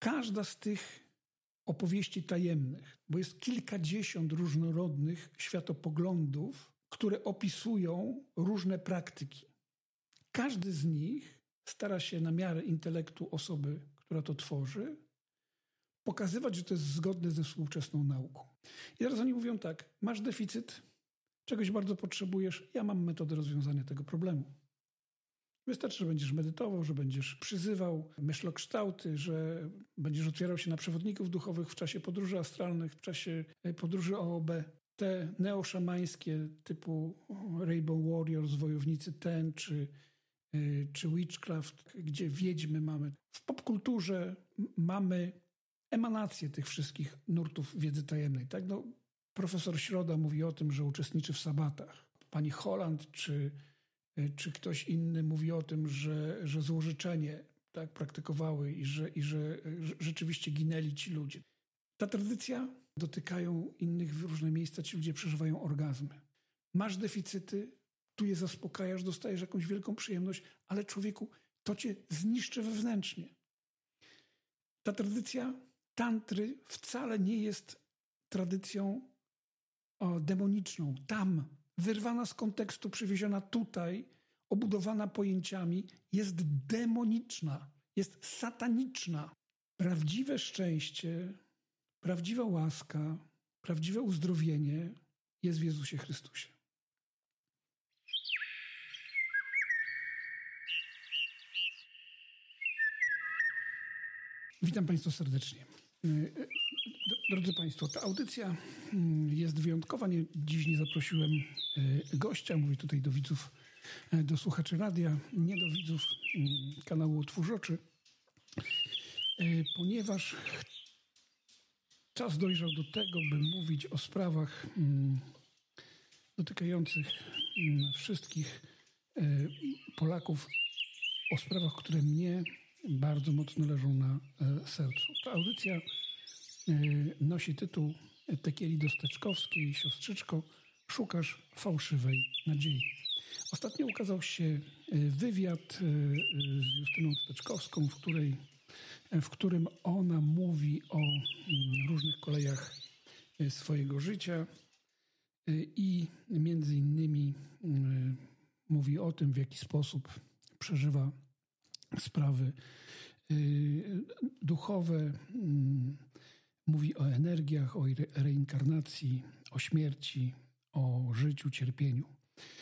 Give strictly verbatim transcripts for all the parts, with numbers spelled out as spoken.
Każda z tych opowieści tajemnych, bo jest kilkadziesiąt różnorodnych światopoglądów, które opisują różne praktyki. Każdy z nich stara się na miarę intelektu osoby, która to tworzy, pokazywać, że to jest zgodne ze współczesną nauką. I teraz oni mówią tak, masz deficyt, czegoś bardzo potrzebujesz, ja mam metodę rozwiązania tego problemu. Wystarczy, że będziesz medytował, że będziesz przyzywał myślokształty, że będziesz otwierał się na przewodników duchowych w czasie podróży astralnych, w czasie podróży O O B. Te neoszamańskie typu Rainbow Warriors, wojownicy ten, czy, czy Witchcraft, gdzie wiedźmy mamy. W popkulturze mamy emanację tych wszystkich nurtów wiedzy tajemnej. Tak? No, profesor Środa mówi o tym, że uczestniczy w sabatach. Pani Holland czy czy ktoś inny mówi o tym, że, że złożyczenie tak, praktykowały i, że, i że, że rzeczywiście ginęli ci ludzie. Ta tradycja dotykają innych w różne miejsca, ci ludzie przeżywają orgazmy. Masz deficyty, tu je zaspokajasz, dostajesz jakąś wielką przyjemność, ale człowieku, to cię zniszczy wewnętrznie. Ta tradycja tantry wcale nie jest tradycją o, demoniczną. Tam wyrwana z kontekstu, przywieziona tutaj, obudowana pojęciami, jest demoniczna, jest sataniczna. Prawdziwe szczęście, prawdziwa łaska, prawdziwe uzdrowienie jest w Jezusie Chrystusie. Witam Państwa serdecznie. Drodzy Państwo, ta audycja jest wyjątkowa. Nie, dziś nie zaprosiłem gościa, mówię tutaj do widzów, do słuchaczy radia, nie do widzów kanału Otwórz-Oczy, ponieważ czas dojrzał do tego, by mówić o sprawach dotykających wszystkich Polaków, o sprawach, które mnie bardzo mocno leżą na sercu. Ta audycja nosi tytuł Tekieli Dosteczkowskiej, siostrzyczko, szukasz fałszywej nadziei. Ostatnio ukazał się wywiad z Justyną Steczkowską, w, której, w którym ona mówi o różnych kolejach swojego życia i między innymi mówi o tym, w jaki sposób przeżywa sprawy duchowe, mówi o energiach, o reinkarnacji, o śmierci, o życiu, cierpieniu.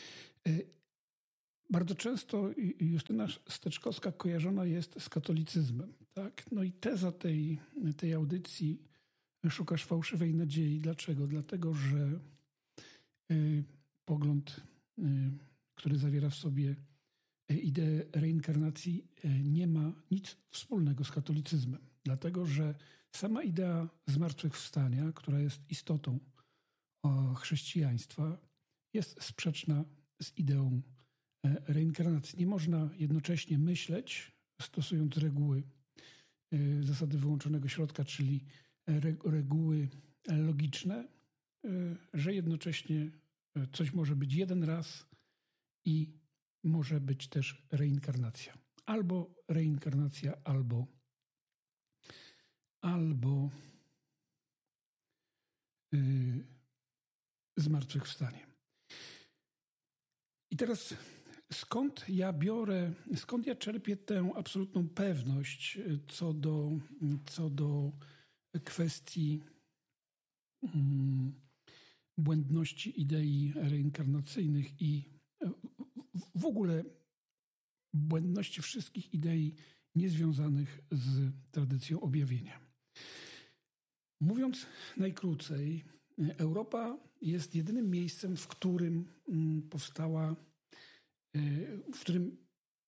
Bardzo często Justyna Steczkowska kojarzona jest z katolicyzmem. Tak? No i teza tej, tej audycji Szukasz fałszywej nadziei. Dlaczego? Dlatego, że y, pogląd, y, który zawiera w sobie ideę reinkarnacji, y, nie ma nic wspólnego z katolicyzmem. Dlatego, że sama idea zmartwychwstania, która jest istotą o, chrześcijaństwa, jest sprzeczna z ideą y, reinkarnacji. Nie można jednocześnie myśleć, stosując reguły y, zasady wyłączonego środka, czyli reguły logiczne, że jednocześnie coś może być jeden raz i może być też reinkarnacja. Albo reinkarnacja, albo albo yy, zmartwychwstanie. I teraz skąd ja biorę, skąd ja czerpię tę absolutną pewność co do, co do kwestii um, błędności idei reinkarnacyjnych i w ogóle błędności wszystkich idei niezwiązanych z tradycją objawienia. Mówiąc najkrócej, Europa jest jedynym miejscem, w którym powstała, w którym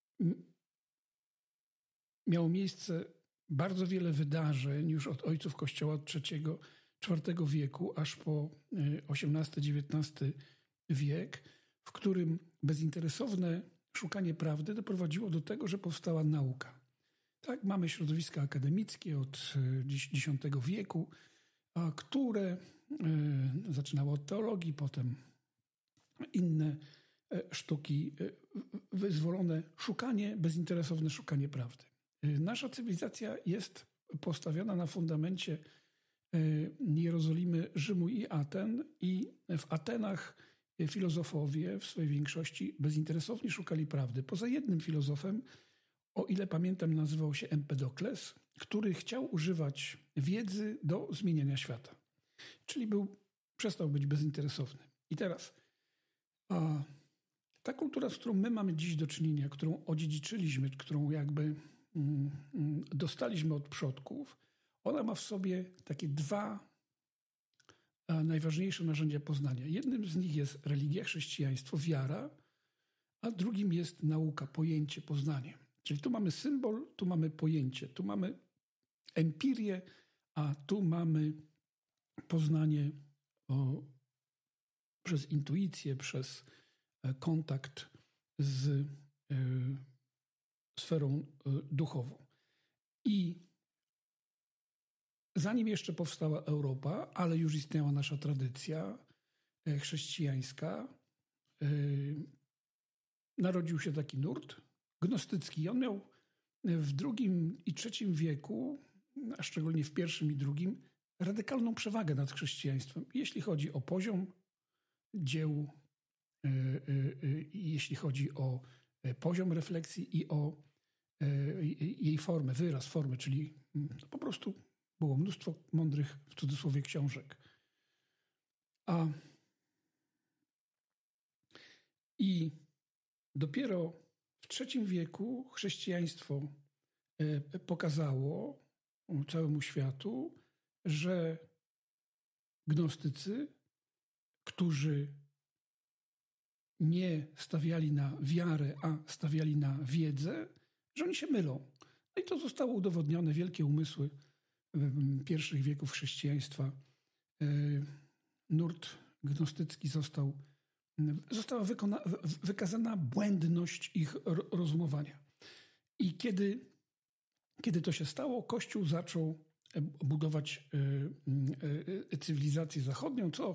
miało miejsce bardzo wiele wydarzeń już od ojców Kościoła od trzeciego, czwartego wieku aż po osiemnasty, dziewiętnasty wiek, w którym bezinteresowne szukanie prawdy doprowadziło do tego, że powstała nauka. Tak, mamy środowiska akademickie od dziesiątego wieku, które zaczynało od teologii, potem inne sztuki, wyzwolone szukanie, bezinteresowne szukanie prawdy. Nasza cywilizacja jest postawiona na fundamencie Jerozolimy, Rzymu i Aten, i w Atenach filozofowie w swojej większości bezinteresownie szukali prawdy. Poza jednym filozofem, o ile pamiętam, nazywał się Empedokles, który chciał używać wiedzy do zmieniania świata. Czyli był, przestał być bezinteresowny. I teraz a, ta kultura, z którą my mamy dziś do czynienia, którą odziedziczyliśmy, którą jakby mm, mm, dostaliśmy od przodków, ona ma w sobie takie dwa a, najważniejsze narzędzia poznania. Jednym z nich jest religia, chrześcijaństwo, wiara, a drugim jest nauka, pojęcie, poznanie. Czyli tu mamy symbol, tu mamy pojęcie, tu mamy empirię, a tu mamy poznanie o, przez intuicję, przez e, kontakt z e, sferą e, duchową. I zanim jeszcze powstała Europa, ale już istniała nasza tradycja e, chrześcijańska, e, narodził się taki nurt gnostycki. On miał w drugim i trzecim wieku, a szczególnie w pierwszym i drugim, radykalną przewagę nad chrześcijaństwem, jeśli chodzi o poziom dzieł, jeśli chodzi o poziom refleksji i o jej formę, wyraz formy, czyli po prostu było mnóstwo mądrych, w cudzysłowie, książek. A i dopiero w trzecim wieku chrześcijaństwo pokazało całemu światu, że gnostycy, którzy nie stawiali na wiarę, a stawiali na wiedzę, że oni się mylą. No i to zostało udowodnione. Wielkie umysły pierwszych wieków chrześcijaństwa. Nurt gnostycki został, została wykona, wykazana błędność ich rozumowania. I kiedy, kiedy to się stało, Kościół zaczął budować cywilizację zachodnią, co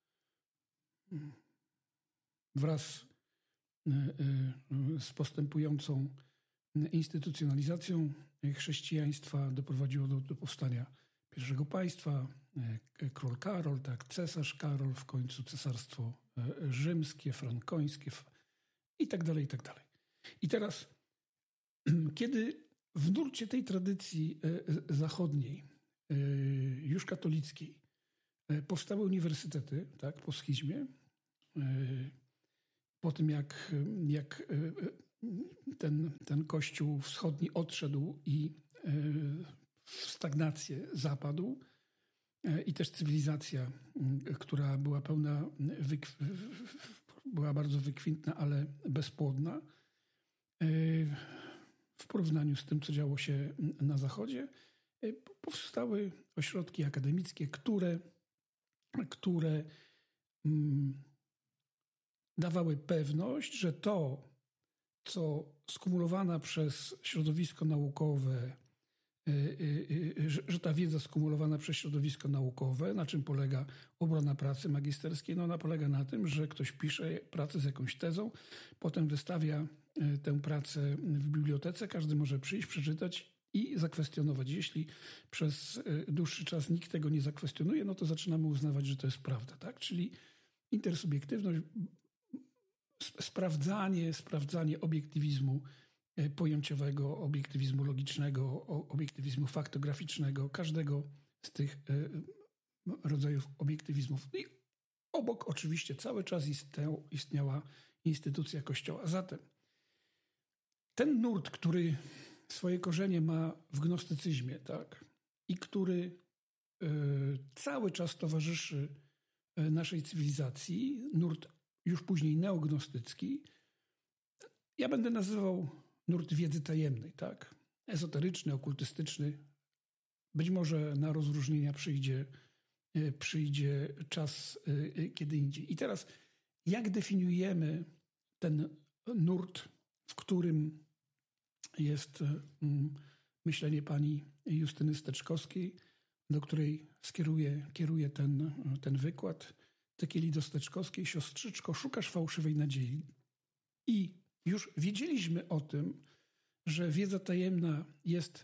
wraz z postępującą instytucjonalizacją chrześcijaństwa doprowadziło do, do powstania pierwszego państwa. Król Karol, tak, cesarz Karol, w końcu cesarstwo rzymskie, frankońskie i tak dalej, i tak dalej. I teraz, kiedy w nurcie tej tradycji zachodniej, już katolickiej, powstały uniwersytety, tak, po schizmie, po tym jak, jak ten, ten Kościół wschodni odszedł i w stagnację zapadł, i też cywilizacja, która była pełna, była bardzo wykwintna, ale bezpłodna, w porównaniu z tym, co działo się na Zachodzie, powstały ośrodki akademickie, które, które dawały pewność, że to, co skumulowana przez środowisko naukowe, że ta wiedza skumulowana przez środowisko naukowe, na czym polega obrona pracy magisterskiej? No ona polega na tym, że ktoś pisze pracę z jakąś tezą, potem wystawia tę pracę w bibliotece, każdy może przyjść, przeczytać i zakwestionować. Jeśli przez dłuższy czas nikt tego nie zakwestionuje, no to zaczynamy uznawać, że to jest prawda, tak? Czyli intersubiektywność, sprawdzanie, sprawdzanie obiektywizmu pojęciowego, obiektywizmu logicznego, obiektywizmu faktograficznego, każdego z tych rodzajów obiektywizmów. I obok oczywiście cały czas istniał, istniała instytucja Kościoła. Zatem ten nurt, który swoje korzenie ma w gnostycyzmie, tak, i który cały czas towarzyszy naszej cywilizacji, nurt już później neognostycki, ja będę nazywał nurt wiedzy tajemnej, tak? Ezoteryczny, okultystyczny. Być może na rozróżnienia przyjdzie, przyjdzie czas kiedy indziej. I teraz, jak definiujemy ten nurt, w którym jest myślenie pani Justyny Steczkowskiej, do której skieruję, kieruję ten, ten wykład. Tekielido Steczkowskiej, siostrzyczko, szukasz fałszywej nadziei. I już wiedzieliśmy o tym, że wiedza tajemna jest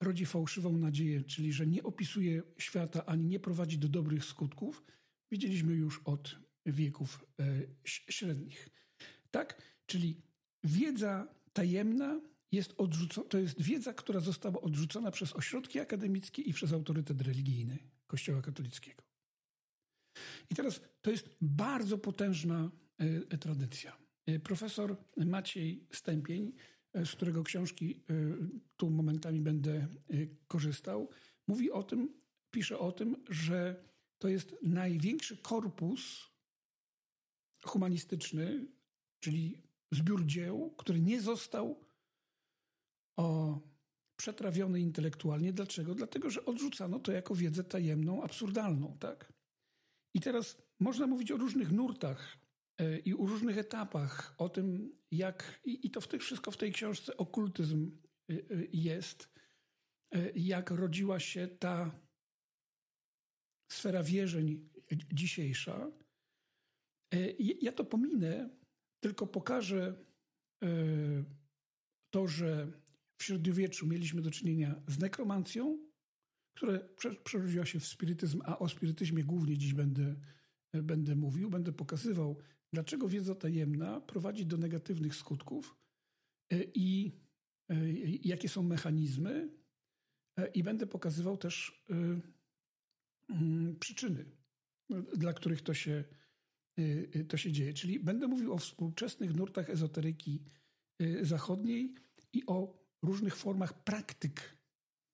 rodzi fałszywą nadzieję, czyli że nie opisuje świata ani nie prowadzi do dobrych skutków, widzieliśmy już od wieków średnich. Tak? Czyli wiedza tajemna jest odrzucona, to jest wiedza, która została odrzucona przez ośrodki akademickie i przez autorytet religijny Kościoła katolickiego. I teraz to jest bardzo potężna y, tradycja. Y, profesor Maciej Stępień, y, z którego książki y, tu momentami będę y, korzystał, mówi o tym, pisze o tym, że to jest największy korpus humanistyczny, czyli zbiór dzieł, który nie został o, przetrawiony intelektualnie. Dlaczego? Dlatego, że odrzucano to jako wiedzę tajemną, absurdalną, tak? I teraz można mówić o różnych nurtach y, i o różnych etapach, o tym, jak, i, i to w tych, wszystko w tej książce okultyzm y, y, jest, y, jak rodziła się ta sfera wierzeń dzisiejsza. Y, ja to pominę, tylko pokażę y, to, że w średniowieczu mieliśmy do czynienia z nekromancją, która przerodziła się w spirytyzm, a o spirytyzmie głównie dziś będę, będę mówił, będę pokazywał, dlaczego wiedza tajemna prowadzi do negatywnych skutków i, i jakie są mechanizmy, i będę pokazywał też przyczyny, dla których to się, to się dzieje. Czyli będę mówił o współczesnych nurtach ezoteryki zachodniej i o różnych formach praktyk,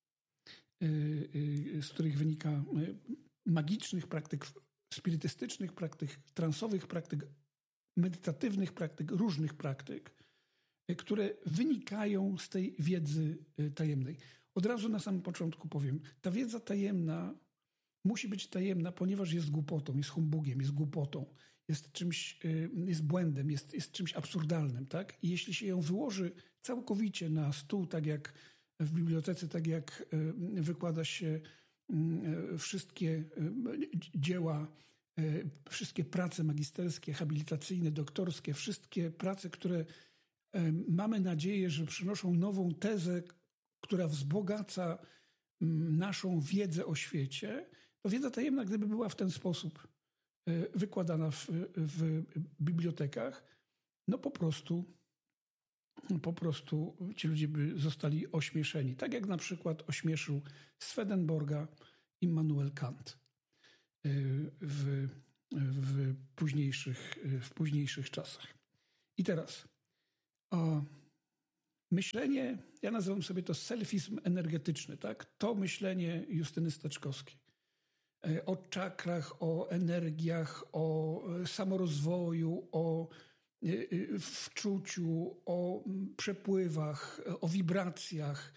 z których wynika magicznych praktyk, spirytystycznych praktyk, transowych praktyk, medytatywnych praktyk, różnych praktyk, które wynikają z tej wiedzy tajemnej. Od razu na samym początku powiem, ta wiedza tajemna musi być tajemna, ponieważ jest głupotą, jest humbugiem, jest głupotą, jest czymś, jest błędem, jest, jest czymś absurdalnym, tak? I jeśli się ją wyłoży całkowicie na stół, tak jak w bibliotece, tak jak wykłada się wszystkie dzieła, wszystkie prace magisterskie, habilitacyjne, doktorskie, wszystkie prace, które mamy nadzieję, że przynoszą nową tezę, która wzbogaca naszą wiedzę o świecie, to wiedza tajemna, gdyby była w ten sposób wykładana w, w bibliotekach, no po prostu po prostu ci ludzie by zostali ośmieszeni. Tak jak na przykład ośmieszył Swedenborga Immanuel Kant w, w, późniejszych, w późniejszych czasach. I teraz o, myślenie, ja nazywam sobie to selfizm energetyczny, tak? To myślenie Justyny Steczkowskiej. O czakrach, o energiach, o samorozwoju, o wczuciu, o przepływach, o wibracjach.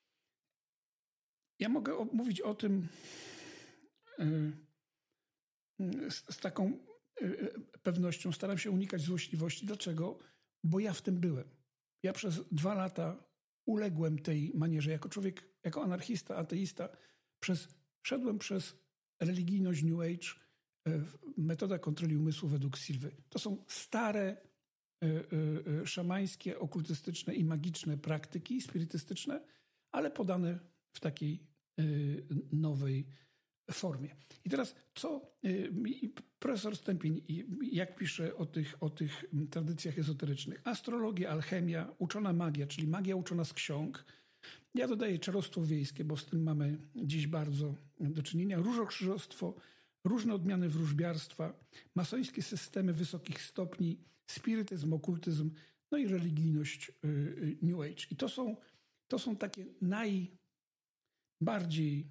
Ja mogę mówić o tym z, z taką pewnością. Staram się unikać złośliwości. Dlaczego? Bo ja w tym byłem. Ja przez dwa lata uległem tej manierze. Jako człowiek, jako anarchista, ateista, przez, szedłem przez religijność New Age, metoda kontroli umysłu według Silwy. To są stare, szamańskie, okultystyczne i magiczne praktyki spirytystyczne, ale podane w takiej nowej formie. I teraz co profesor Stępień, jak pisze o tych, o tych tradycjach ezoterycznych? Astrologia, alchemia, uczona magia, czyli magia uczona z ksiąg. Ja dodaję czarostwo wiejskie, bo z tym mamy dziś bardzo do czynienia. Różokrzyżostwo, różne odmiany wróżbiarstwa, masońskie systemy wysokich stopni, spirytyzm, okultyzm, no i religijność New Age. I to są, to są takie najbardziej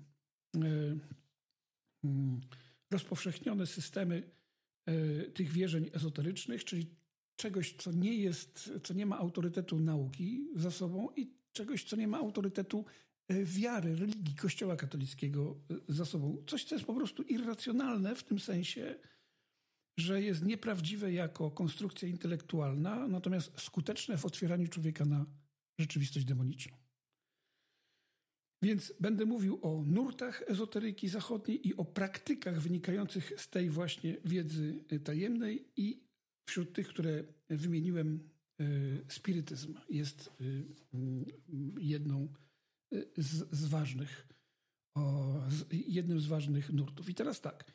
rozpowszechnione systemy tych wierzeń ezoterycznych, czyli czegoś, co nie jest, co nie ma autorytetu nauki za sobą i czegoś, co nie ma autorytetu wiary, religii Kościoła katolickiego za sobą. Coś, co jest po prostu irracjonalne w tym sensie, że jest nieprawdziwe jako konstrukcja intelektualna, natomiast skuteczne w otwieraniu człowieka na rzeczywistość demoniczną. Więc będę mówił o nurtach ezoteryki zachodniej i o praktykach wynikających z tej właśnie wiedzy tajemnej i wśród tych, które wymieniłem, spirytyzm jest jedną z, z ważnych, o, z, jednym z ważnych nurtów. I teraz tak,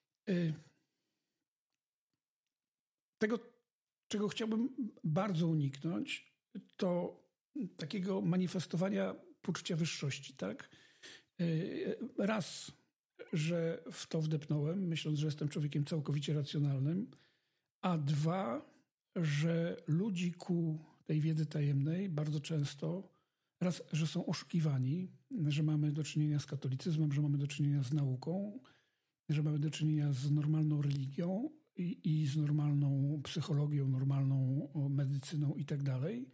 tego, czego chciałbym bardzo uniknąć, to takiego manifestowania poczucia wyższości, tak? Raz, że w to wdepnąłem, myśląc, że jestem człowiekiem całkowicie racjonalnym, a dwa, że ludzi ku tej wiedzy tajemnej bardzo często, raz, że są oszukiwani, że mamy do czynienia z katolicyzmem, że mamy do czynienia z nauką, że mamy do czynienia z normalną religią i, i z normalną psychologią, normalną medycyną i tak dalej.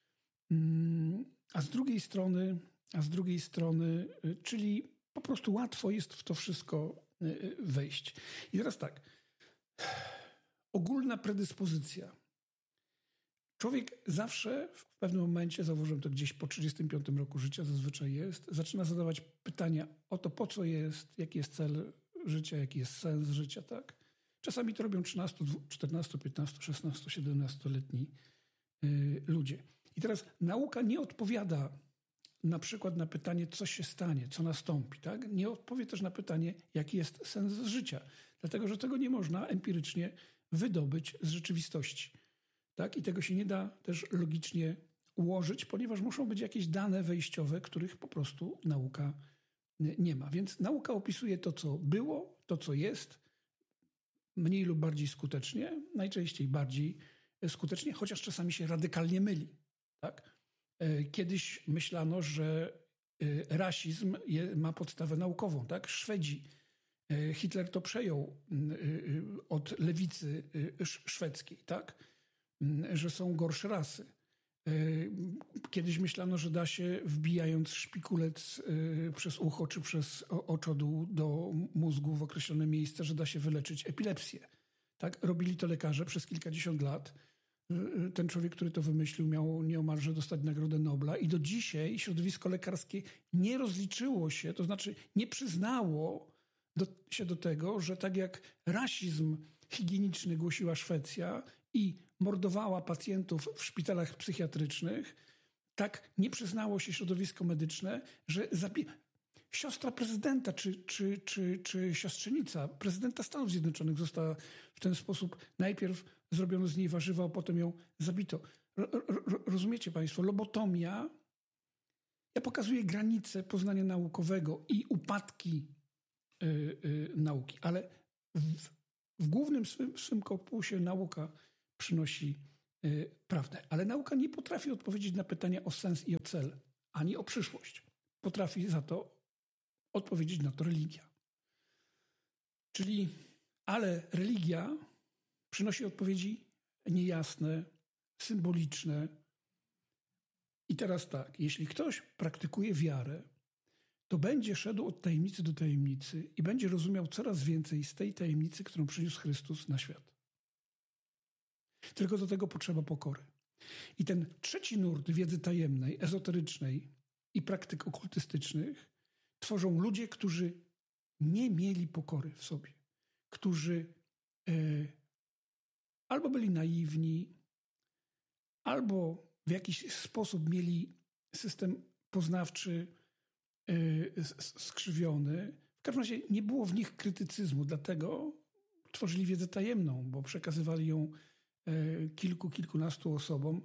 A z drugiej strony, a z drugiej strony, czyli po prostu łatwo jest w to wszystko wejść. I teraz tak, ogólna predyspozycja. Człowiek zawsze w pewnym momencie, zauważyłem to gdzieś po trzydziestym piątym roku życia zazwyczaj jest, zaczyna zadawać pytania o to, po co jest, jaki jest cel życia, jaki jest sens życia, tak? Czasami to robią trzynaście, czternaście, piętnaście, szesnaście, siedemnastoletni yy, ludzie. I teraz nauka nie odpowiada na przykład na pytanie, co się stanie, co nastąpi, tak? Nie odpowie też na pytanie, jaki jest sens życia, dlatego że tego nie można empirycznie wydobyć z rzeczywistości. Tak? I tego się nie da też logicznie ułożyć, ponieważ muszą być jakieś dane wejściowe, których po prostu nauka nie ma. Więc nauka opisuje to, co było, to, co jest, mniej lub bardziej skutecznie, najczęściej bardziej skutecznie, chociaż czasami się radykalnie myli. Tak? Kiedyś myślano, że rasizm ma podstawę naukową. Tak? Szwedzi, Hitler to przejął od lewicy szwedzkiej, tak? Że są gorsze rasy. Kiedyś myślano, że da się, wbijając szpikulec przez ucho czy przez oczodół do mózgu w określone miejsce, że da się wyleczyć epilepsję. Tak? Robili to lekarze przez kilkadziesiąt lat. Ten człowiek, który to wymyślił, miał nieomalże dostać Nagrodę Nobla i do dzisiaj środowisko lekarskie nie rozliczyło się, to znaczy nie przyznało do, się do tego, że tak jak rasizm higieniczny głosiła Szwecja i mordowała pacjentów w szpitalach psychiatrycznych, tak nie przyznało się środowisko medyczne, że zabi- siostra prezydenta czy, czy, czy, czy siostrzenica prezydenta Stanów Zjednoczonych została w ten sposób, najpierw zrobiono z niej warzywa, a potem ją zabito. Ro, ro, rozumiecie państwo? Lobotomia, ja pokazuję granice poznania naukowego i upadki yy, yy, nauki, ale w, w głównym swym, swym korpusie nauka przynosi y, prawdę. Ale nauka nie potrafi odpowiedzieć na pytania o sens i o cel, ani o przyszłość. Potrafi za to odpowiedzieć na to religia. Czyli, ale religia przynosi odpowiedzi niejasne, symboliczne. I teraz tak, jeśli ktoś praktykuje wiarę, to będzie szedł od tajemnicy do tajemnicy i będzie rozumiał coraz więcej z tej tajemnicy, którą przyniósł Chrystus na świat. Tylko do tego potrzeba pokory. I ten trzeci nurt wiedzy tajemnej, ezoterycznej i praktyk okultystycznych tworzą ludzie, którzy nie mieli pokory w sobie. Którzy e, albo byli naiwni, albo w jakiś sposób mieli system poznawczy e, skrzywiony. W każdym razie nie było w nich krytycyzmu, dlatego tworzyli wiedzę tajemną, bo przekazywali ją kilku, kilkunastu osobom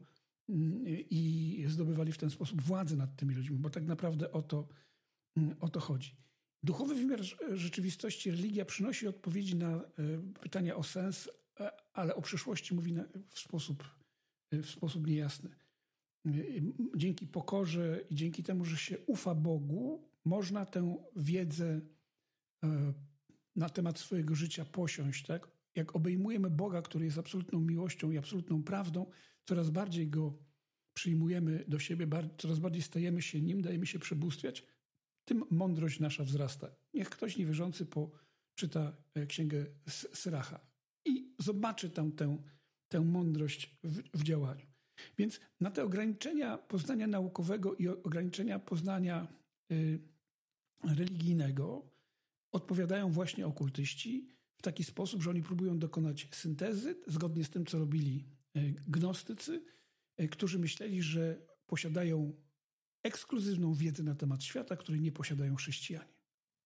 i zdobywali w ten sposób władzę nad tymi ludźmi, bo tak naprawdę o to, o to chodzi. Duchowy wymiar rzeczywistości, religia przynosi odpowiedzi na pytania o sens, ale o przyszłości mówi w sposób, w sposób niejasny. Dzięki pokorze i dzięki temu, że się ufa Bogu, można tę wiedzę na temat swojego życia posiąść, tak? Jak obejmujemy Boga, który jest absolutną miłością i absolutną prawdą, coraz bardziej Go przyjmujemy do siebie, coraz bardziej stajemy się Nim, dajemy się przebóstwiać, tym mądrość nasza wzrasta. Niech ktoś niewierzący poczyta księgę Syracha i zobaczy tam tę, tę mądrość w, w działaniu. Więc na te ograniczenia poznania naukowego i ograniczenia poznania y, religijnego odpowiadają właśnie okultyści, w taki sposób, że oni próbują dokonać syntezy, zgodnie z tym, co robili gnostycy, którzy myśleli, że posiadają ekskluzywną wiedzę na temat świata, której nie posiadają chrześcijanie.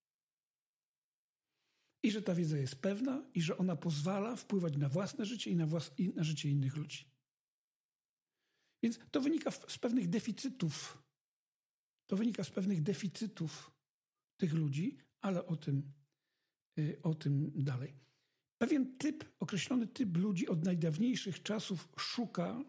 I że ta wiedza jest pewna i że ona pozwala wpływać na własne życie i na, włas- i na życie innych ludzi. Więc to wynika z pewnych deficytów. To wynika z pewnych deficytów tych ludzi, ale o tym, o tym dalej. Pewien typ, określony typ ludzi od najdawniejszych czasów szuka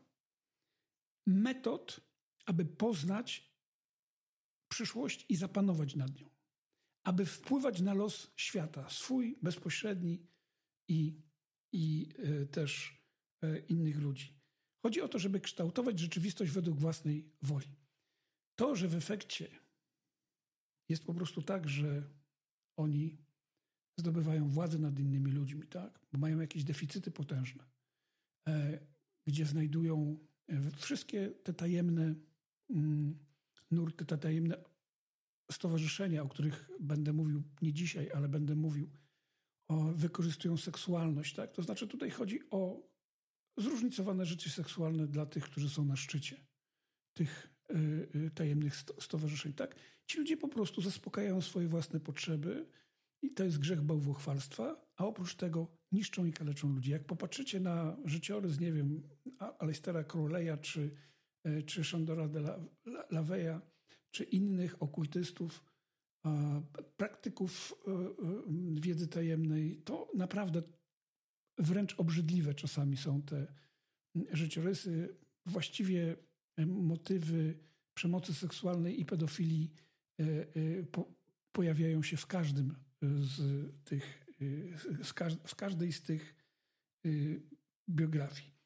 metod, aby poznać przyszłość i zapanować nad nią. Aby wpływać na los świata, swój, bezpośredni i, i y, też y, innych ludzi. Chodzi o to, żeby kształtować rzeczywistość według własnej woli. To, że w efekcie jest po prostu tak, że oni zdobywają władzę nad innymi ludźmi, tak? Bo mają jakieś deficyty potężne, e, gdzie znajdują e, wszystkie te tajemne mm, nurty, te tajemne stowarzyszenia, o których będę mówił nie dzisiaj, ale będę mówił, o, wykorzystują seksualność, tak? To znaczy tutaj chodzi o zróżnicowane życie seksualne dla tych, którzy są na szczycie tych y, y, tajemnych sto, stowarzyszeń, tak? Ci ludzie po prostu zaspokajają swoje własne potrzeby i to jest grzech bałwochwalstwa, a oprócz tego niszczą i kaleczą ludzi. Jak popatrzycie na życiorys, nie wiem, Aleisteira Crowley'a czy, y, czy Shandora de la, la, Laveya, czy innych okultystów, a, praktyków y, y, wiedzy tajemnej, to naprawdę wręcz obrzydliwe czasami są te życiorysy. Właściwie motywy przemocy seksualnej i pedofilii po, pojawiają się w każdym z tych, w każdej z tych biografii.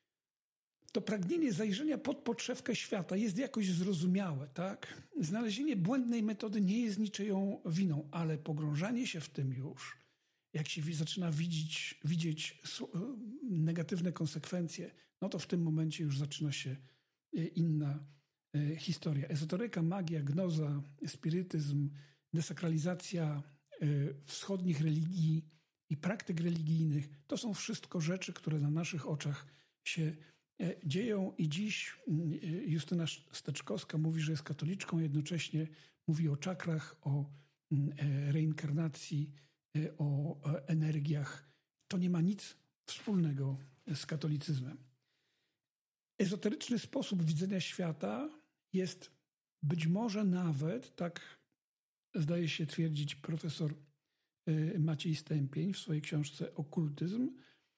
To pragnienie zajrzenia pod podszewkę świata jest jakoś zrozumiałe, tak? Znalezienie błędnej metody nie jest niczyją winą, ale pogrążanie się w tym już, jak się zaczyna widzieć, widzieć negatywne konsekwencje, no to w tym momencie już zaczyna się inna historia. Ezoteryka, magia, gnoza, spirytyzm, desakralizacja wschodnich religii i praktyk religijnych, to są wszystko rzeczy, które na naszych oczach się dzieją i dziś Justyna Steczkowska mówi, że jest katoliczką, jednocześnie mówi o czakrach, o reinkarnacji, o energiach. To nie ma nic wspólnego z katolicyzmem. Ezoteryczny sposób widzenia świata jest być może nawet, tak zdaje się twierdzić profesor Maciej Stępień w swojej książce Okultyzm,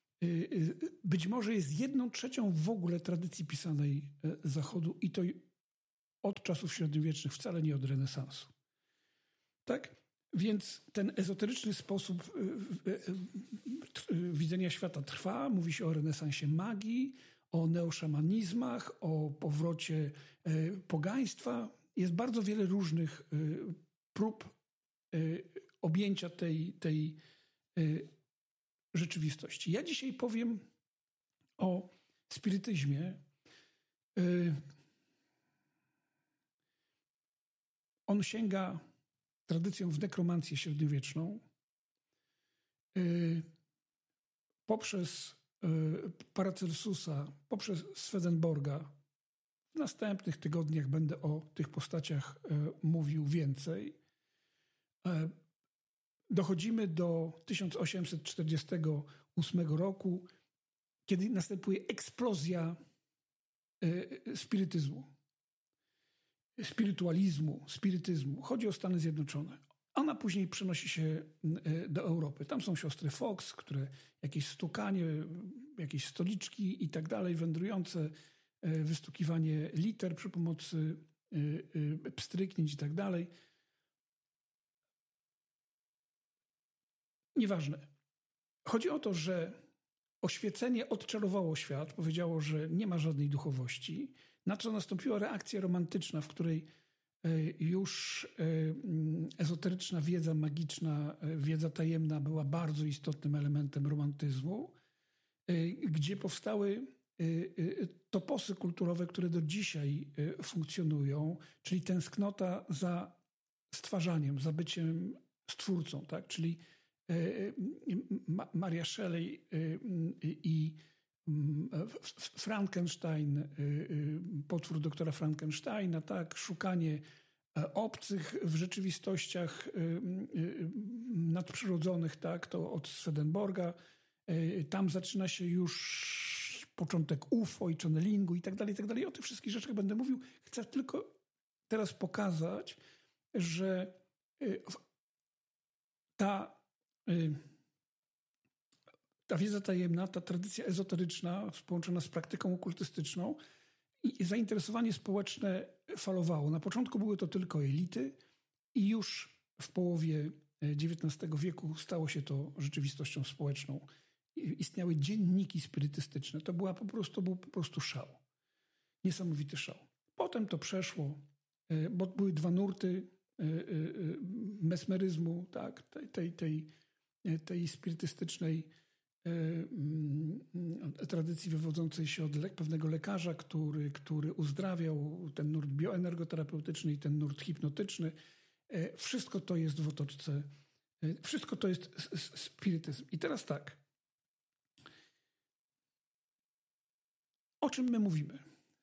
być może jest jedną trzecią w ogóle tradycji pisanej Zachodu i to od czasów średniowiecznych, wcale nie od renesansu. Tak? Więc ten ezoteryczny sposób widzenia świata trwa. Mówi się o renesansie magii, o neoszamanizmach, o powrocie pogaństwa. Jest bardzo wiele różnych prób objęcia tej, tej rzeczywistości. Ja dzisiaj powiem o spirytyzmie. On sięga tradycją w nekromancję średniowieczną. Poprzez Paracelsusa, poprzez Swedenborga. W następnych tygodniach będę o tych postaciach mówił więcej. Dochodzimy do tysiąc osiemset czterdziestego ósmego roku, kiedy następuje eksplozja spirytyzmu, spirytualizmu, spirytyzmu. Chodzi o Stany Zjednoczone. Ona później przenosi się do Europy. Tam są siostry Fox, które jakieś stukanie, jakieś stoliczki i tak dalej, wędrujące, wystukiwanie liter przy pomocy pstryknięć i tak dalej. Nieważne. Chodzi o to, że oświecenie odczarowało świat, powiedziało, że nie ma żadnej duchowości, na co nastąpiła reakcja romantyczna, w której już ezoteryczna wiedza magiczna, wiedza tajemna była bardzo istotnym elementem romantyzmu, gdzie powstały toposy kulturowe, które do dzisiaj funkcjonują, czyli tęsknota za stwarzaniem, za byciem stwórcą, tak? Czyli Maria Shelley i Frankenstein, potwór doktora Frankensteina, tak, szukanie obcych w rzeczywistościach nadprzyrodzonych, tak, to od Swedenborga. Tam zaczyna się już początek U F O i channelingu i tak dalej, i tak dalej. O tych wszystkich rzeczach będę mówił. Chcę tylko teraz pokazać, że ta, ta wiedza tajemna, ta tradycja ezoteryczna połączona z praktyką okultystyczną i zainteresowanie społeczne falowało. Na początku były to tylko elity i już w połowie dziewiętnastego wieku stało się to rzeczywistością społeczną. Istniały dzienniki spirytystyczne. To, była po prostu, to był po prostu szał. Niesamowity szał. Potem to przeszło, bo były dwa nurty mesmeryzmu, tak, tej, tej, tej, tej spirytystycznej tradycji wywodzącej się od le- pewnego lekarza, który, który uzdrawiał, ten nurt bioenergoterapeutyczny i ten nurt hipnotyczny. Wszystko to jest w otoczce, wszystko to jest spirytyzm. I teraz tak, o czym my mówimy?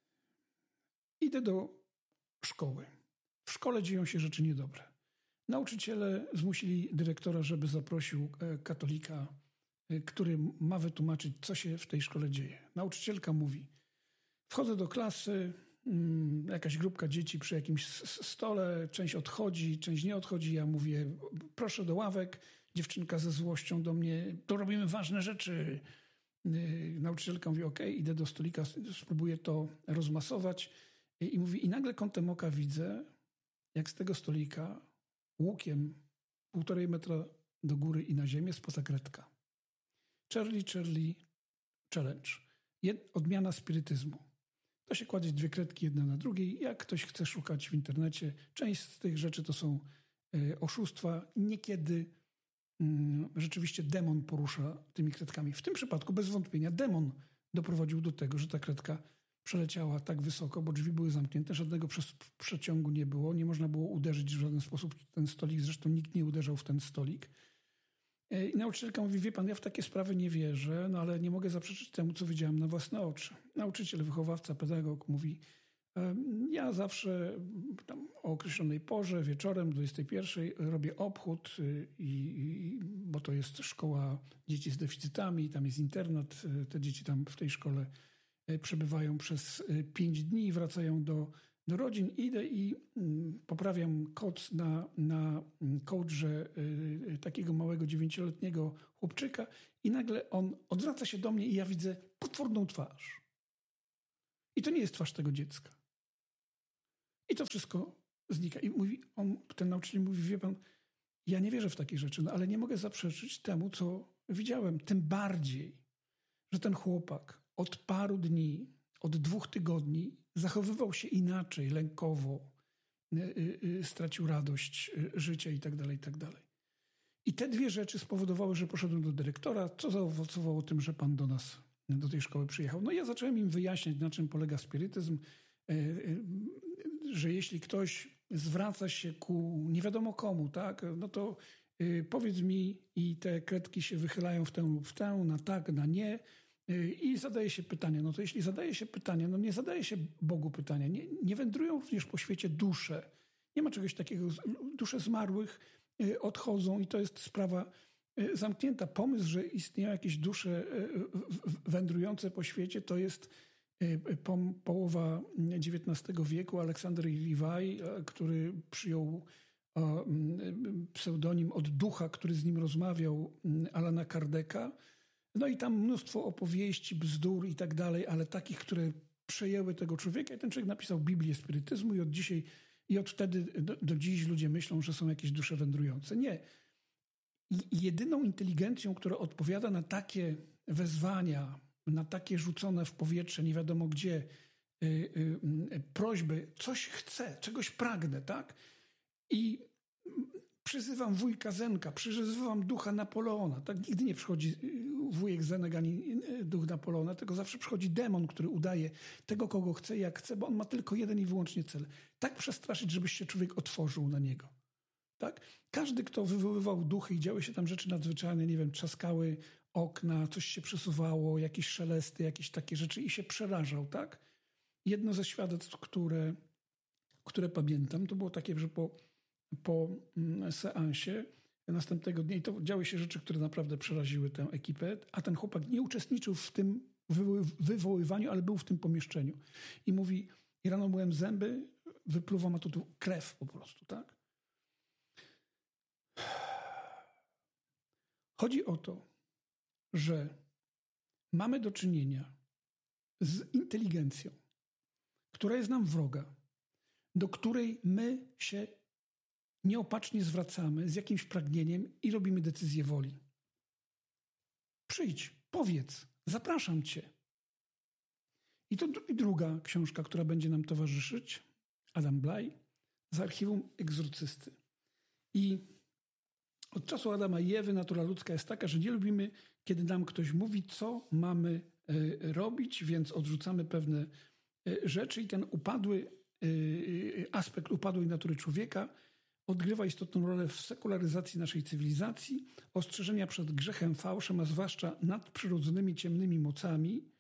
Idę do szkoły. W szkole dzieją się rzeczy niedobre. Nauczyciele zmusili dyrektora, żeby zaprosił katolika, który ma wytłumaczyć, co się w tej szkole dzieje. Nauczycielka mówi: wchodzę do klasy, jakaś grupka dzieci przy jakimś stole, część odchodzi, część nie odchodzi. Ja mówię: proszę do ławek. Dziewczynka ze złością do mnie: to robimy ważne rzeczy. Nauczycielka mówi: okej, idę do stolika, spróbuję to rozmasować. I mówi, i nagle kątem oka widzę, jak z tego stolika łukiem półtorej metra do góry i na ziemię spada kredka. Charlie, Charlie, challenge. Jed, odmiana spirytyzmu. To się kładzie dwie kredki jedna na drugiej. Jak ktoś chce szukać w internecie, część z tych rzeczy to są y, oszustwa. Niekiedy y, rzeczywiście demon porusza tymi kredkami. W tym przypadku bez wątpienia demon doprowadził do tego, że ta kredka przeleciała tak wysoko, bo drzwi były zamknięte, żadnego przeciągu nie było, nie można było uderzyć w żaden sposób w ten stolik, zresztą nikt nie uderzał w ten stolik. I nauczycielka mówi: wie pan, ja w takie sprawy nie wierzę, no ale nie mogę zaprzeczyć temu, co widziałem na własne oczy. Nauczyciel, wychowawca, pedagog mówi: ja zawsze tam o określonej porze, wieczorem, dwudziestej pierwszej robię obchód, i, i, bo to jest szkoła dzieci z deficytami, tam jest internat, te dzieci tam w tej szkole przebywają przez pięć dni i wracają do, do rodzin. Idę i poprawiam koc na, na kołdrze takiego małego dziewięcioletniego chłopczyka i nagle on odwraca się do mnie i ja widzę potworną twarz. I to nie jest twarz tego dziecka. I to wszystko znika. I mówi, on, ten nauczyciel mówi: wie pan, ja nie wierzę w takie rzeczy, no ale nie mogę zaprzeczyć temu, co widziałem. Tym bardziej, że ten chłopak od paru dni, od dwóch tygodni zachowywał się inaczej, lękowo, yy, yy, stracił radość yy, życia i tak dalej, i tak dalej. I te dwie rzeczy spowodowały, że poszedłem do dyrektora, co zaowocowało tym, że pan do nas, do tej szkoły przyjechał. No i ja zacząłem im wyjaśniać, na czym polega spirytyzm, yy, yy, że jeśli ktoś zwraca się ku nie wiadomo komu, tak, no to yy, powiedz mi, i te kredki się wychylają w tę lub w tę, na tak, na nie, i zadaje się pytanie. No to jeśli zadaje się pytanie, no nie zadaje się Bogu pytania. Nie, nie wędrują również po świecie dusze. Nie ma czegoś takiego. Dusze zmarłych odchodzą i to jest sprawa zamknięta. Pomysł, że istnieją jakieś dusze wędrujące po świecie, to jest po, połowa dziewiętnastego wieku. Aleksander Levi, który przyjął pseudonim od ducha, który z nim rozmawiał, Alana Kardeka. No i tam mnóstwo opowieści, bzdur i tak dalej, ale takich, które przejęły tego człowieka. I ten człowiek napisał Biblię spirytyzmu i od dzisiaj, i od wtedy do, do dziś ludzie myślą, że są jakieś dusze wędrujące. Nie. I jedyną inteligencją, która odpowiada na takie wezwania, na takie rzucone w powietrze, nie wiadomo gdzie, yy, yy, prośby, coś chcę, czegoś pragnę, tak? I przyzywam wujka Zenka, przyzywam ducha Napoleona. Tak nigdy nie przychodzi wujek Zenek ani duch Napoleona, tylko zawsze przychodzi demon, który udaje tego, kogo chce, jak chce, bo on ma tylko jeden i wyłącznie cel. Tak przestraszyć, żebyś się człowiek otworzył na niego. Tak? Każdy, kto wywoływał duchy i działy się tam rzeczy nadzwyczajne, nie wiem, trzaskały okna, coś się przesuwało, jakieś szelesty, jakieś takie rzeczy i się przerażał, tak? Jedno ze świadectw, które, które pamiętam, to było takie, że po, po seansie następnego dnia, i to działy się rzeczy, które naprawdę przeraziły tę ekipę, a ten chłopak nie uczestniczył w tym wywoływaniu, ale był w tym pomieszczeniu. I mówi, i rano myłem zęby, wypluwam, a tu, tu krew po prostu, tak? Chodzi o to, że mamy do czynienia z inteligencją, która jest nam wroga, do której my się nieopatrznie zwracamy z jakimś pragnieniem i robimy decyzję woli. Przyjdź, powiedz, zapraszam cię. I to i druga książka, która będzie nam towarzyszyć, Adam Blaj, z archiwum egzorcysty. I od czasu Adama i Ewy natura ludzka jest taka, że nie lubimy, kiedy nam ktoś mówi, co mamy robić, więc odrzucamy pewne rzeczy i ten upadły aspekt upadłej natury człowieka odgrywa istotną rolę w sekularyzacji naszej cywilizacji, ostrzeżenia przed grzechem, fałszem, a zwłaszcza nadprzyrodzonymi ciemnymi mocami,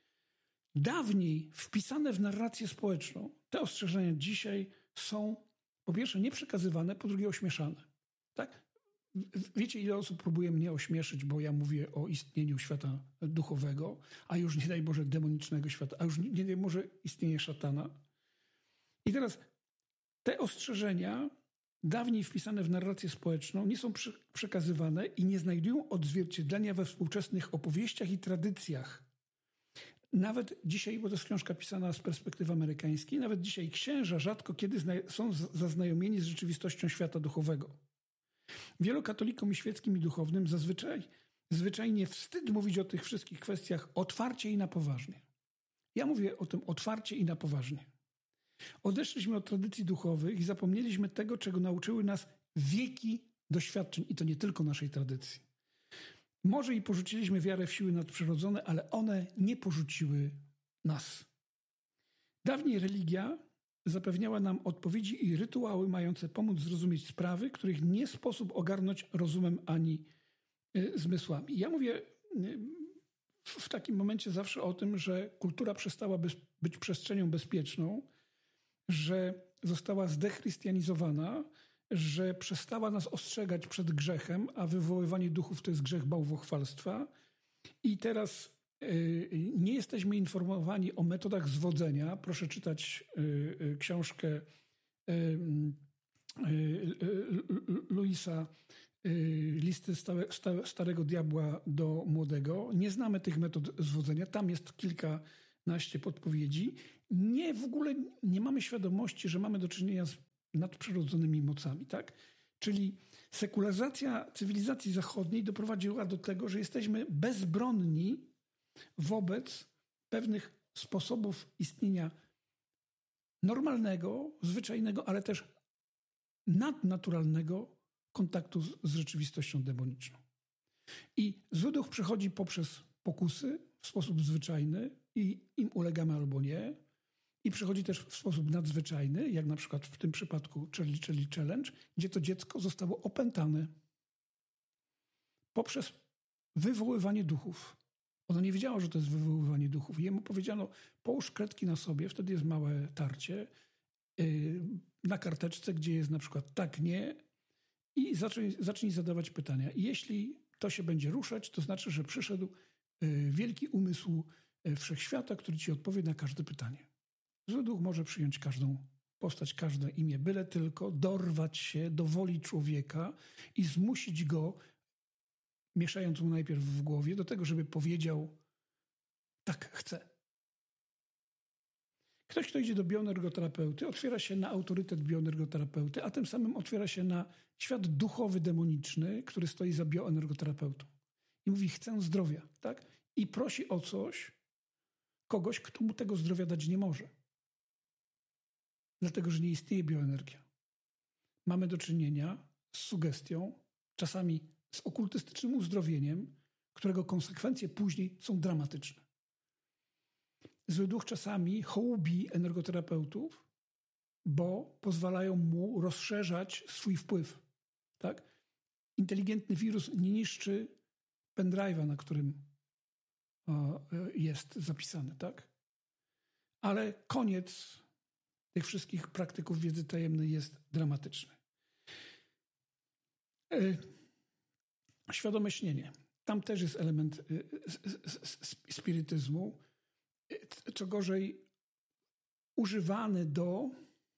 dawniej wpisane w narrację społeczną. Te ostrzeżenia dzisiaj są po pierwsze nieprzekazywane, po drugie ośmieszane. Tak? Wiecie, ile osób próbuje mnie ośmieszyć, bo ja mówię o istnieniu świata duchowego, a już nie daj Boże demonicznego świata, a już nie daj Boże istnienie szatana. I teraz te ostrzeżenia, dawniej wpisane w narrację społeczną, nie są przekazywane i nie znajdują odzwierciedlenia we współczesnych opowieściach i tradycjach. Nawet dzisiaj, bo to jest książka pisana z perspektywy amerykańskiej, nawet dzisiaj księża rzadko kiedy są zaznajomieni z rzeczywistością świata duchowego. Wielu katolikom i świeckim i duchownym zazwyczaj zwyczajnie wstyd mówić o tych wszystkich kwestiach otwarcie i na poważnie. Ja mówię o tym otwarcie i na poważnie. Odeszliśmy od tradycji duchowych i zapomnieliśmy tego, czego nauczyły nas wieki doświadczeń i to nie tylko naszej tradycji. Może i porzuciliśmy wiarę w siły nadprzyrodzone, ale one nie porzuciły nas. Dawniej religia zapewniała nam odpowiedzi i rytuały mające pomóc zrozumieć sprawy, których nie sposób ogarnąć rozumem ani y, zmysłami. Ja mówię y, w takim momencie zawsze o tym, że kultura przestała bez, być przestrzenią bezpieczną, że została zdechrystianizowana, że przestała nas ostrzegać przed grzechem, a wywoływanie duchów to jest grzech bałwochwalstwa. I teraz y, nie jesteśmy informowani o metodach zwodzenia. Proszę czytać y, y, książkę y, y, Luisa y, Listy stałe, stałe, Starego Diabła do Młodego. Nie znamy tych metod zwodzenia. Tam jest kilkanaście podpowiedzi. Nie, w ogóle nie mamy świadomości, że mamy do czynienia z nadprzyrodzonymi mocami, tak? Czyli sekularyzacja cywilizacji zachodniej doprowadziła do tego, że jesteśmy bezbronni wobec pewnych sposobów istnienia normalnego, zwyczajnego, ale też nadnaturalnego kontaktu z, z rzeczywistością demoniczną. I zły duch przychodzi poprzez pokusy w sposób zwyczajny i im ulegamy albo nie. I przychodzi też w sposób nadzwyczajny, jak na przykład w tym przypadku Charlie Charlie Challenge, gdzie to dziecko zostało opętane poprzez wywoływanie duchów. Ono nie wiedziało, że to jest wywoływanie duchów. Jemu powiedziano, połóż kredki na sobie, wtedy jest małe tarcie, yy, na karteczce, gdzie jest na przykład tak, nie i zacznij, zacznij zadawać pytania. I jeśli to się będzie ruszać, to znaczy, że przyszedł yy, wielki umysł yy, wszechświata, który ci odpowie na każde pytanie. Zły duch może przyjąć każdą postać, każde imię, byle tylko dorwać się do woli człowieka i zmusić go, mieszając mu najpierw w głowie, do tego, żeby powiedział tak chcę. Ktoś, kto idzie do bioenergoterapeuty, otwiera się na autorytet bioenergoterapeuty, a tym samym otwiera się na świat duchowy, demoniczny, który stoi za bioenergoterapeutą. I mówi, chcę zdrowia, tak? I prosi o coś kogoś, kto mu tego zdrowia dać nie może. Dlatego, że nie istnieje bioenergia. Mamy do czynienia z sugestią, czasami z okultystycznym uzdrowieniem, którego konsekwencje później są dramatyczne. Zły duch czasami hołubi energoterapeutów, bo pozwalają mu rozszerzać swój wpływ. Tak? Inteligentny wirus nie niszczy pendrive'a, na którym o, jest zapisany, tak? Ale koniec tych wszystkich praktyków wiedzy tajemnej jest dramatyczny. Świadome śnienie. Tam też jest element spirytyzmu. Co gorzej, używany do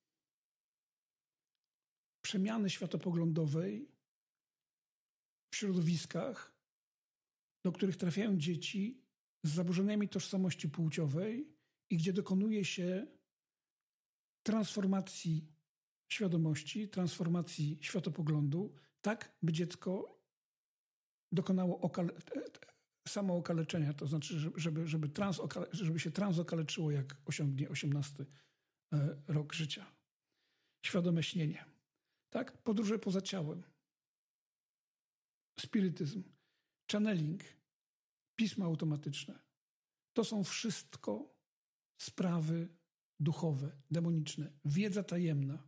przemiany światopoglądowej w środowiskach, do których trafiają dzieci z zaburzeniami tożsamości płciowej i gdzie dokonuje się transformacji świadomości, transformacji światopoglądu, tak by dziecko dokonało okale- samookaleczenia, to znaczy, żeby, żeby, trans, żeby się tranzokaleczyło, jak osiągnie osiemnasty rok życia. Świadome śnienie. Tak? Podróże poza ciałem. Spirytyzm. Channeling. Pisma automatyczne. To są wszystko sprawy duchowe, demoniczne. Wiedza tajemna.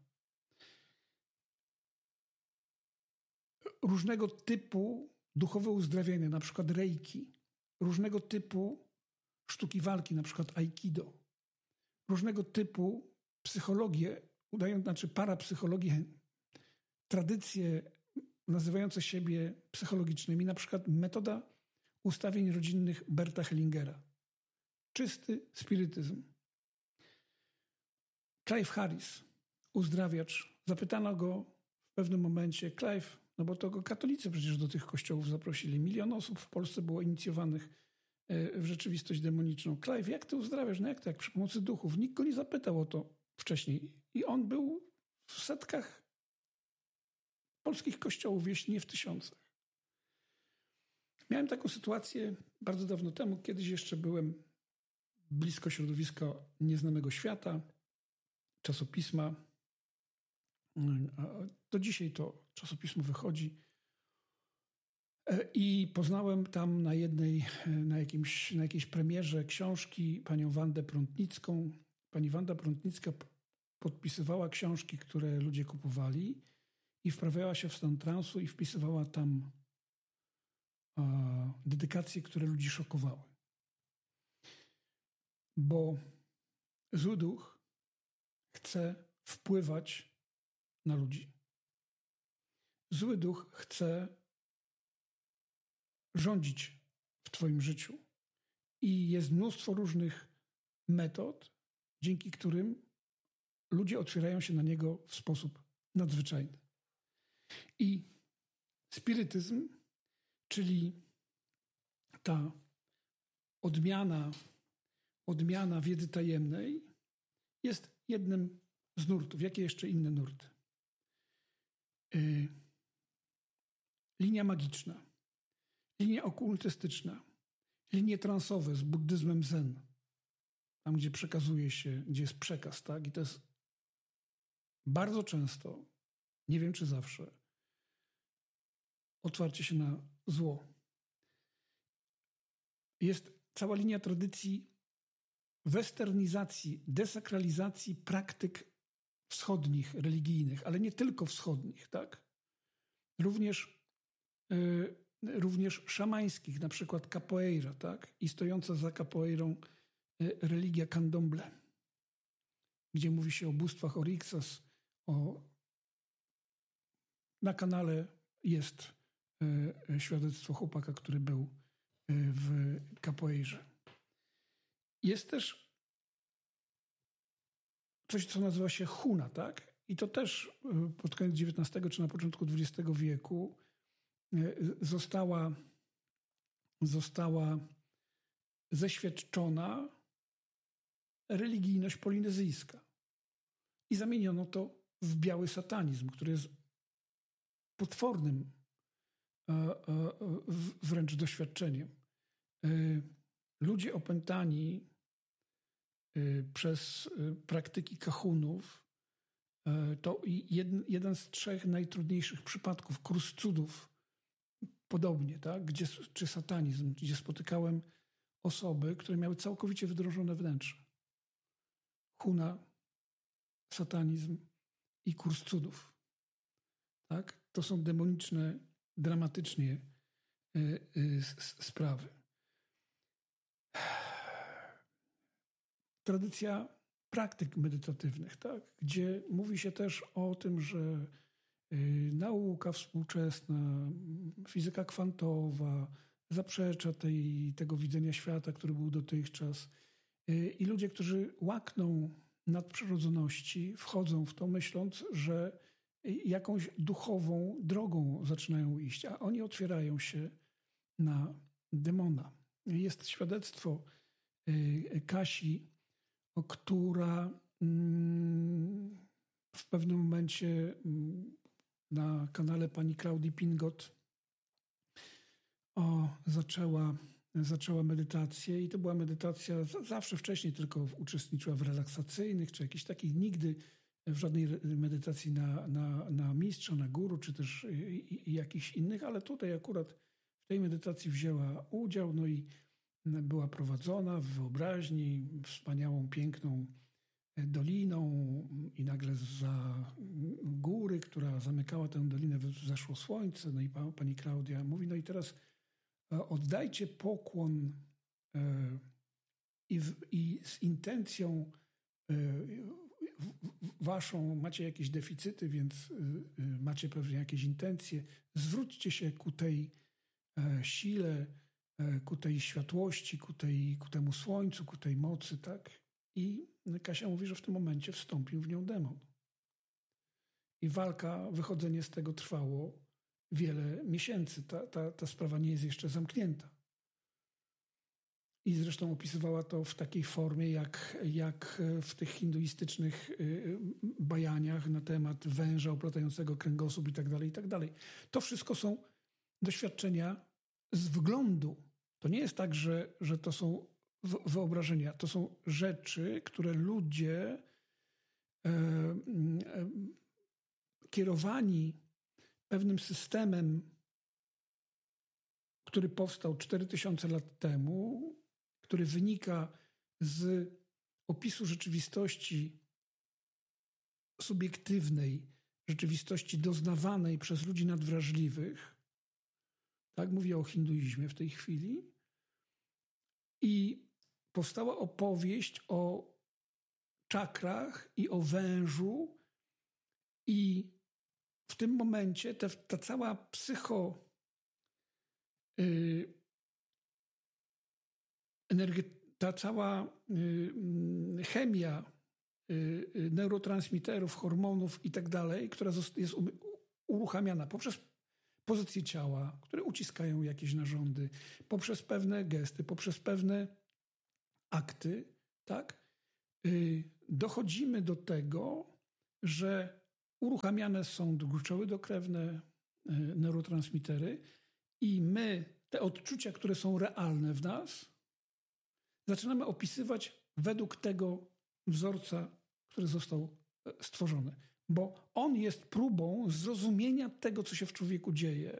Różnego typu duchowe uzdrawiania, na przykład reiki. Różnego typu sztuki walki, na przykład aikido. Różnego typu psychologię, udając, znaczy parapsychologię, tradycje nazywające siebie psychologicznymi, na przykład metoda ustawień rodzinnych Berta Hellingera. Czysty spirytyzm. Clive Harris, uzdrawiacz. Zapytano go w pewnym momencie, Clive, no bo to go katolicy przecież do tych kościołów zaprosili. Milion osób w Polsce było inicjowanych w rzeczywistość demoniczną. Clive, jak ty uzdrawiasz? No jak to? Jak przy pomocy duchów. Nikt go nie zapytał o to wcześniej. I on był w setkach polskich kościołów, jeśli nie w tysiącach. Miałem taką sytuację bardzo dawno temu. Kiedyś jeszcze byłem blisko środowiska Nieznanego Świata, czasopisma. Do dzisiaj to czasopismo wychodzi. I poznałem tam na jednej, na, jakimś, na jakiejś premierze książki panią Wandę Prątnicką. Pani Wanda Prątnicka podpisywała książki, które ludzie kupowali i wprawiała się w stan transu i wpisywała tam a, dedykacje, które ludzi szokowały. Bo zły duch chce wpływać na ludzi. Zły duch chce rządzić w twoim życiu. I jest mnóstwo różnych metod, dzięki którym ludzie otwierają się na niego w sposób nadzwyczajny. I spirytyzm, czyli ta odmiana, odmiana wiedzy tajemnej, jest jednym z nurtów. Jakie jeszcze inne nurty? Yy, linia magiczna, linia okultystyczna, linie transowe z buddyzmem zen, tam gdzie przekazuje się, gdzie jest przekaz, tak? I to jest bardzo często, nie wiem czy zawsze, otwarcie się na zło. Jest cała linia tradycji westernizacji, desakralizacji praktyk wschodnich, religijnych, ale nie tylko wschodnich, tak? Również, yy, również szamańskich, na przykład capoeira, tak? I stojąca za capoeirą yy, religia candomblé, gdzie mówi się o bóstwach Orixas, o... Na kanale jest yy, świadectwo chłopaka, który był yy, w capoeirze. Jest też coś, co nazywa się huna, tak? I to też pod koniec dziewiętnastego czy na początku dwudziestego wieku została, została zeświadczona religijność polinezyjska. I zamieniono to w biały satanizm, który jest potwornym wręcz doświadczeniem. Ludzie opętani przez praktyki kahunów to jeden, jeden z trzech najtrudniejszych przypadków, krus cudów, podobnie, tak? Gdzie, czy satanizm, gdzie spotykałem osoby, które miały całkowicie wydrążone wnętrze. Huna, satanizm i kurs cudów. Tak? To są demoniczne, dramatycznie sprawy. Tradycja praktyk medytatywnych, tak? Gdzie mówi się też o tym, że nauka współczesna, fizyka kwantowa zaprzecza tej, tego widzenia świata, który był dotychczas. I ludzie, którzy łakną nadprzyrodzoności, wchodzą w to myśląc, że jakąś duchową drogą zaczynają iść, a oni otwierają się na demona. Jest świadectwo Kasi, która w pewnym momencie na kanale pani Klaudii Pingot o, zaczęła, zaczęła medytację i to była medytacja, zawsze wcześniej tylko uczestniczyła w relaksacyjnych czy jakichś takich, nigdy w żadnej medytacji na, na, na mistrza, na guru, czy też i, i jakichś innych, ale tutaj akurat w tej medytacji wzięła udział, no i była prowadzona w wyobraźni wspaniałą, piękną doliną i nagle za góry, która zamykała tę dolinę, zeszło słońce, no i pani Klaudia mówi, no i teraz oddajcie pokłon i, w, i z intencją waszą, macie jakieś deficyty, więc macie pewnie jakieś intencje, zwróćcie się ku tej sile, ku tej światłości, ku, tej, ku temu słońcu, ku tej mocy, tak? I Kasia mówi, że w tym momencie wstąpił w nią demon. I walka, wychodzenie z tego trwało wiele miesięcy. Ta, ta, ta sprawa nie jest jeszcze zamknięta. I zresztą opisywała to w takiej formie, jak, jak w tych hinduistycznych bajaniach na temat węża oplatającego kręgosłup i tak dalej, i tak dalej. To wszystko są doświadczenia z wglądu. To nie jest tak, że, że to są wyobrażenia. To są rzeczy, które ludzie e, e, kierowani pewnym systemem, który powstał cztery tysiące lat temu, który wynika z opisu rzeczywistości subiektywnej, rzeczywistości doznawanej przez ludzi nadwrażliwych. Tak mówię o hinduizmie w tej chwili. I powstała opowieść o czakrach i o wężu i w tym momencie ta, ta cała psycho yy, energe, ta cała yy, chemia yy, neurotransmiterów, hormonów i tak dalej, która jest uruchamiana poprzez pozycje ciała, które uciskają jakieś narządy, poprzez pewne gesty, poprzez pewne akty, tak? Yy, dochodzimy do tego, że uruchamiane są gruczoły dokrewne, yy, neurotransmitery i my te odczucia, które są realne w nas, zaczynamy opisywać według tego wzorca, który został stworzony. Bo on jest próbą zrozumienia tego, co się w człowieku dzieje.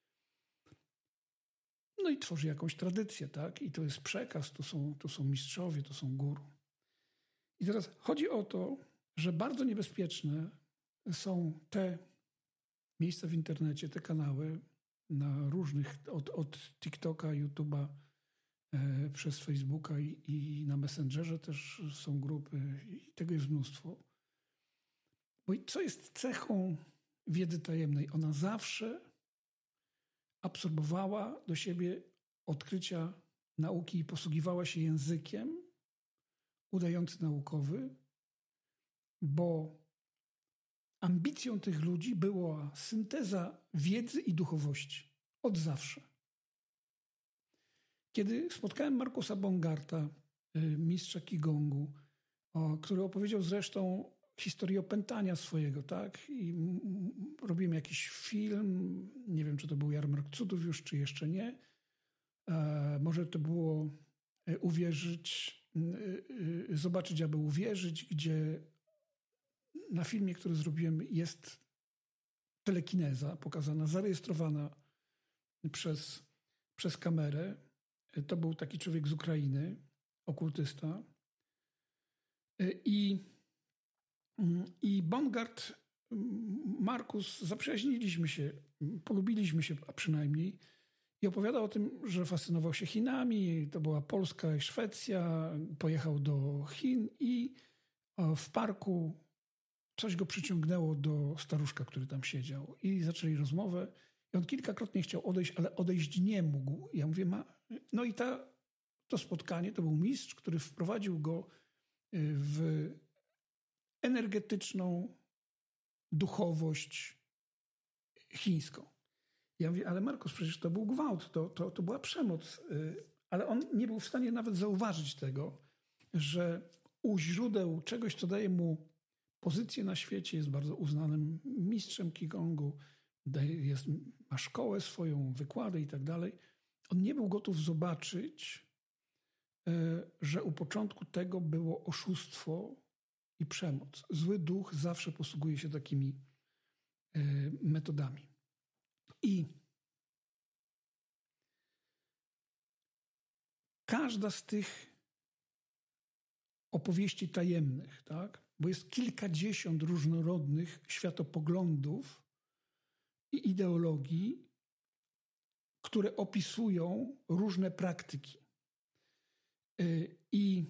No i tworzy jakąś tradycję, tak? I to jest przekaz, to są, to są mistrzowie, to są guru. I teraz chodzi o to, że bardzo niebezpieczne są te miejsca w internecie, te kanały na różnych, od, od TikToka, YouTube'a, e, przez Facebooka i, i na Messengerze też są grupy i tego jest mnóstwo. Bo co jest cechą wiedzy tajemnej? Ona zawsze absorbowała do siebie odkrycia nauki i posługiwała się językiem udający naukowy, bo ambicją tych ludzi była synteza wiedzy i duchowości. Od zawsze. Kiedy spotkałem Markusa Bongarta, mistrza Qigongu, który opowiedział zresztą historię opętania swojego, tak? I robiłem jakiś film, nie wiem, czy to był Jarmark Cudów już, czy jeszcze nie. E, może to było uwierzyć, e, zobaczyć, aby uwierzyć, gdzie na filmie, który zrobiłem, jest telekineza pokazana, zarejestrowana przez, przez kamerę. To był taki człowiek z Ukrainy, okultysta. I, i Bongard, Markus, zaprzyjaźniliśmy się, polubiliśmy się, a przynajmniej. I opowiadał o tym, że fascynował się Chinami, to była Polska i Szwecja, pojechał do Chin i w parku coś go przyciągnęło do staruszka, który tam siedział i zaczęli rozmowę i on kilkakrotnie chciał odejść, ale odejść nie mógł. Ja mówię, ma... no i ta, to spotkanie, to był mistrz, który wprowadził go w energetyczną duchowość chińską. Ja mówię, ale Markus, przecież to był gwałt, to, to, to była przemoc. Ale on nie był w stanie nawet zauważyć tego, że u źródeł czegoś, co daje mu pozycję na świecie, jest bardzo uznanym mistrzem Qigongu, jest, ma szkołę swoją, wykłady i tak dalej. On nie był gotów zobaczyć, że u początku tego było oszustwo i przemoc. Zły duch zawsze posługuje się takimi metodami. I każda z tych opowieści tajemnych, tak? Bo jest kilkadziesiąt różnorodnych światopoglądów i ideologii, które opisują różne praktyki. I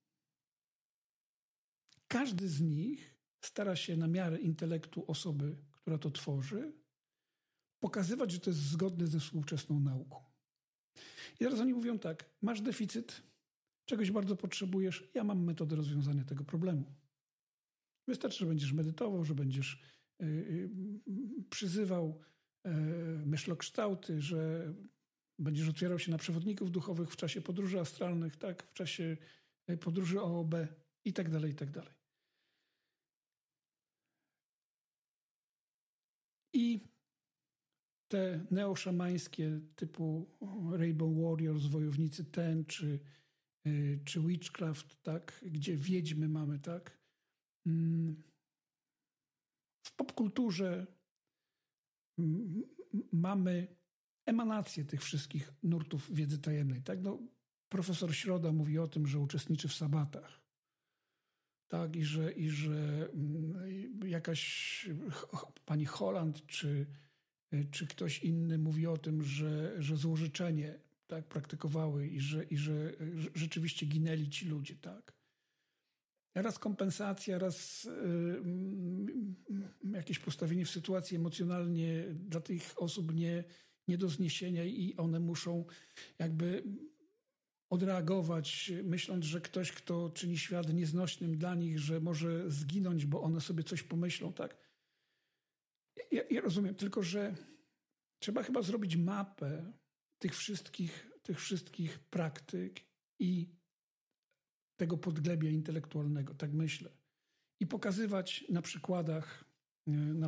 każdy z nich stara się na miarę intelektu osoby, która to tworzy, pokazywać, że to jest zgodne ze współczesną nauką. I teraz oni mówią tak, masz deficyt, czegoś bardzo potrzebujesz, ja mam metodę rozwiązania tego problemu. Wystarczy, że będziesz medytował, że będziesz yy, yy, przyzywał yy, myślokształty, że będziesz otwierał się na przewodników duchowych w czasie podróży astralnych, tak, w czasie podróży O O B i tak dalej, i tak dalej. I te neoszamańskie typu Rainbow Warriors, wojownicy Ten, czy, czy Witchcraft, tak, gdzie wiedźmy mamy, tak. W popkulturze mamy emanację tych wszystkich nurtów wiedzy tajemnej, tak. No, profesor Środa mówi o tym, że uczestniczy w sabatach, tak, i że, i że jakaś pani Holland, czy czy ktoś inny mówi o tym, że, że złożyczenie, tak, praktykowały i że, i że rzeczywiście ginęli ci ludzie, tak. Raz kompensacja, raz y, jakieś postawienie w sytuacji emocjonalnie dla tych osób nie, nie do zniesienia i one muszą jakby odreagować, myśląc, że ktoś, kto czyni świat nieznośnym dla nich, że może zginąć, bo one sobie coś pomyślą, tak. Ja, ja rozumiem, tylko że trzeba chyba zrobić mapę tych wszystkich, tych wszystkich praktyk i tego podglebia intelektualnego, tak myślę. I pokazywać na przykładach, na